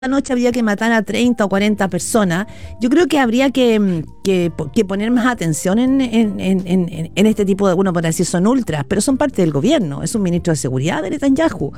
noche había que matar a 30 o 40 personas. Yo creo que habría que poner más atención en este tipo de, uno podría decir son ultras, pero son parte del gobierno, es un ministro de seguridad de Netanyahu.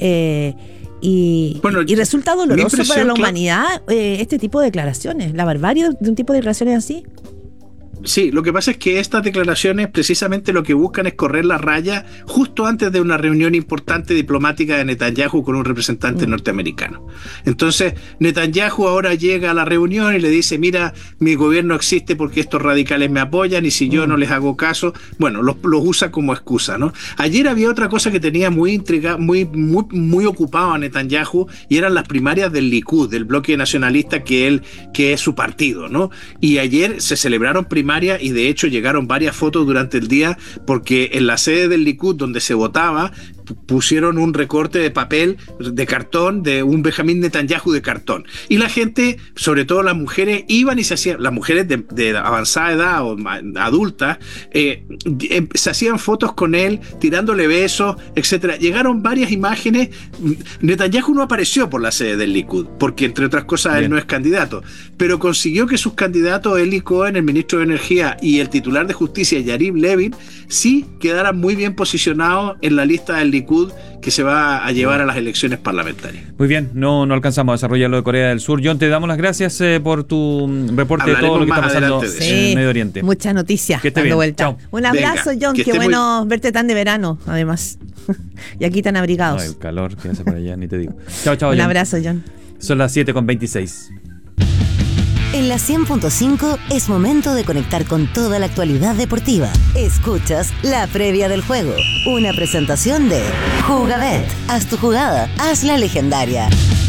Y resulta doloroso para la humanidad este tipo de declaraciones, la barbarie de un tipo de declaraciones así. Sí, lo que pasa es que estas declaraciones precisamente lo que buscan es correr la raya justo antes de una reunión importante diplomática de Netanyahu con un representante norteamericano. Entonces, Netanyahu ahora llega a la reunión y le dice, mira, mi gobierno existe porque estos radicales me apoyan y si yo no les hago caso, bueno, los usa como excusa, ¿no? Ayer había otra cosa que tenía muy intrigado, muy ocupado a Netanyahu, y eran las primarias del Likud, del bloque nacionalista que es su partido, ¿no? Y ayer se celebraron primarias y de hecho llegaron varias fotos durante el día porque en la sede del Likud donde se votaba pusieron un recorte de papel de cartón de un Benjamín Netanyahu de cartón y la gente, sobre todo las mujeres, iban y se hacían, las mujeres de avanzada edad o adultas, se hacían fotos con él tirándole besos, etcétera. Llegaron varias imágenes. Netanyahu no apareció por la sede del Likud porque entre otras cosas él no es candidato, pero consiguió que sus candidatos Eli Cohen, el ministro de Energía, y el titular de Justicia Yariv Levin sí quedaran muy bien posicionados en la lista del Likud que se va a llevar a las elecciones parlamentarias. Muy bien, no alcanzamos a desarrollar lo de Corea del Sur. John, te damos las gracias por tu reporte de todo lo que está pasando en el Medio Oriente. Muchas noticias. Que esté bien. Vuelta. Chao. Un abrazo, John. Qué bueno verte tan de verano, además. Y aquí tan abrigados. No, el calor que hace por allá, ni te digo. Chao, John. Un abrazo, John. Son las 7:26. En la 100.5 es momento de conectar con toda la actualidad deportiva. Escuchas la previa del juego. Una presentación de Jugabet. Haz tu jugada, hazla legendaria.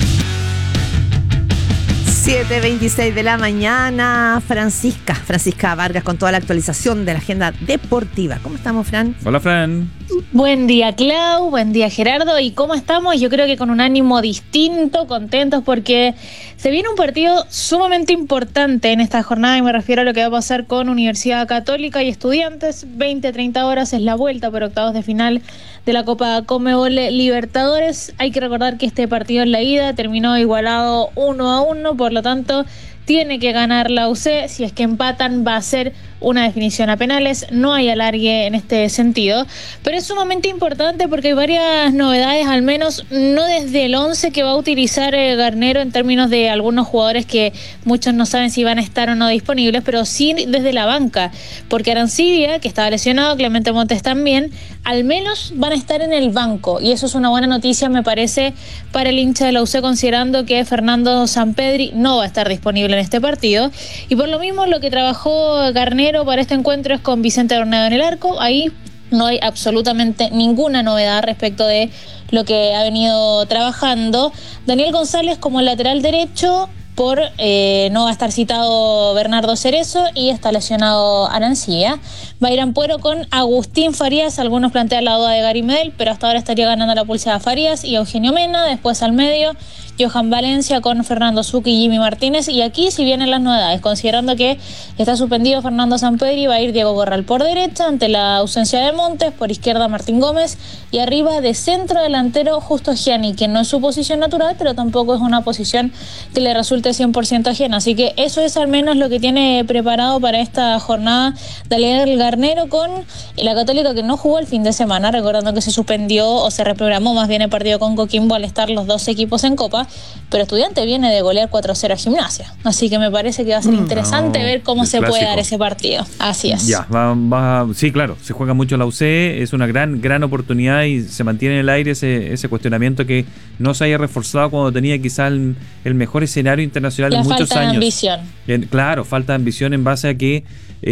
7:26 de la mañana. Francisca Vargas con toda la actualización de la agenda deportiva. ¿Cómo estamos, Fran? Hola, Fran. Buen día, Clau, buen día, Gerardo. ¿Y cómo estamos? Yo creo que con un ánimo distinto, contentos porque se viene un partido sumamente importante en esta jornada y me refiero a lo que va a pasar con Universidad Católica y Estudiantes. 20-30 horas es la vuelta por octavos de final de la Copa Conmebol Libertadores. Hay que recordar que este partido en la ida terminó igualado 1-1, por lo tanto tiene que ganar la UC. Si es que empatan va a ser una definición a penales, no hay alargue en este sentido, pero es sumamente importante porque hay varias novedades, al menos no desde el 11 que va a utilizar Garnero en términos de algunos jugadores que muchos no saben si van a estar o no disponibles, pero sí desde la banca, porque Arancibia, que estaba lesionado, Clemente Montes también, al menos van a estar en el banco, y eso es una buena noticia, me parece, para el hincha de la UC, considerando que Fernando Sampedri no va a estar disponible en este partido, y por lo mismo lo que trabajó Garnero para este encuentro es con Vicente Ornedo en el arco. Ahí no hay absolutamente ninguna novedad respecto de lo que ha venido trabajando. Daniel González como lateral derecho, no va a estar citado Bernardo Cerezo y está lesionado Arancibia. Va a ir Ampuero con Agustín Farías. Algunos plantean la duda de Gary Medel, pero hasta ahora estaría ganando la pulsada Farías y Eugenio Mena. Después al medio Johan Valencia con Fernando Zucchi y Jimmy Martínez. Y aquí si vienen las novedades, considerando que está suspendido Fernando Sampedri, va a ir Diego Corral por derecha ante la ausencia de Montes, por izquierda Martín Gómez y arriba de centro delantero Justo Gianni, que no es su posición natural, pero tampoco es una posición que le resulte 100% ajena. Así que eso es al menos lo que tiene preparado para esta jornada Daniel Garnero con la Católica, que no jugó el fin de semana, recordando que se suspendió o se reprogramó más bien el partido con Coquimbo al estar los dos equipos en Copa, pero Estudiante viene de golear 4-0 a Gimnasia, así que me parece que va a ser interesante ver cómo se puede dar ese partido. Así es. Ya, sí, claro, se juega mucho la UC, es una gran oportunidad y se mantiene en el aire ese cuestionamiento que no se haya reforzado cuando tenía quizá el mejor escenario internacional en muchos años. Falta de ambición. Claro, falta de ambición en base a que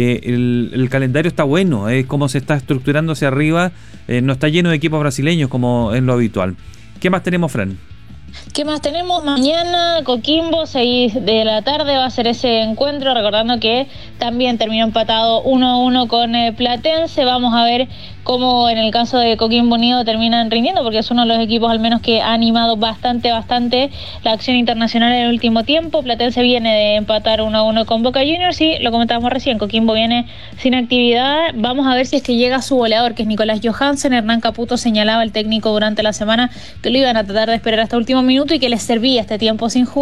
el calendario está bueno, cómo se está estructurando hacia arriba, no está lleno de equipos brasileños como es lo habitual. ¿Qué más tenemos, Fran? ¿Qué más tenemos? Mañana Coquimbo, 6 de la tarde va a ser ese encuentro, recordando que también terminó empatado 1-1 con Platense. Vamos a ver cómo en el caso de Coquimbo Unido terminan rindiendo, porque es uno de los equipos al menos que ha animado bastante la acción internacional en el último tiempo. Platense viene de empatar 1-1 con Boca Juniors y lo comentábamos recién, Coquimbo viene sin actividad. Vamos a ver si es que llega su goleador, que es Nicolás Johansen. Hernán Caputo señalaba al técnico durante la semana que lo iban a tratar de esperar hasta último minuto y que les servía este tiempo sin jugar.